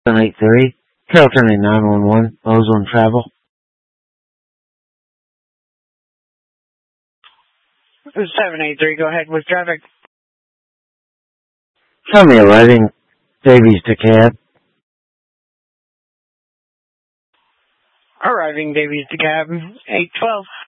783, Carrollton 911, Ozone Travel. 783, go ahead with traffic. Show me arriving Davies DeKalb. Arriving Davies DeKalb, 812.